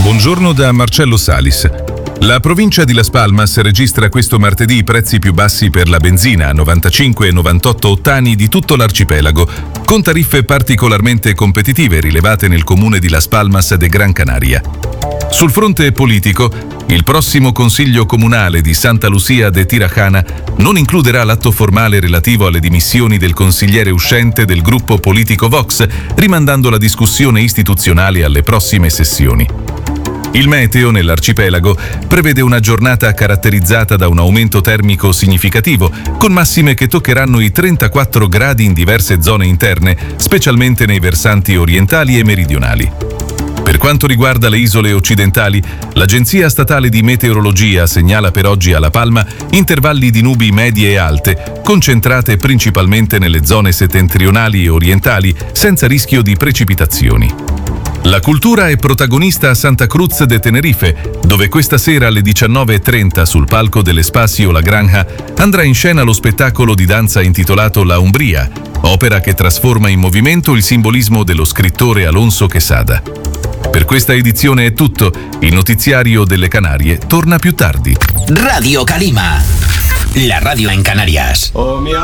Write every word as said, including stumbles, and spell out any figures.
Buongiorno da Marcello Salis. La provincia di Las Palmas registra questo martedì i prezzi più bassi per la benzina a novantacinque e novantotto ottani di tutto l'arcipelago, con tariffe particolarmente competitive rilevate nel comune di Las Palmas de Gran Canaria. Sul fronte politico, il prossimo Consiglio Comunale di Santa Lucia de Tirajana non includerà l'atto formale relativo alle dimissioni del consigliere uscente del gruppo politico Vox, rimandando la discussione istituzionale alle prossime sessioni. Il meteo nell'arcipelago prevede una giornata caratterizzata da un aumento termico significativo, con massime che toccheranno i trentaquattro gradi in diverse zone interne, specialmente nei versanti orientali e meridionali. Per quanto riguarda le isole occidentali, l'Agenzia Statale di Meteorologia segnala per oggi a La Palma intervalli di nubi medie e alte, concentrate principalmente nelle zone settentrionali e orientali, senza rischio di precipitazioni. La cultura è protagonista a Santa Cruz de Tenerife, dove questa sera alle diciannove e trenta sul palco dell'Espacio La Granja andrà in scena lo spettacolo di danza intitolato La Umbria, opera che trasforma in movimento il simbolismo dello scrittore Alonso Quesada. Per questa edizione è tutto. Il notiziario delle Canarie torna più tardi. Radio Calima, la radio en Canarias. Oh, mi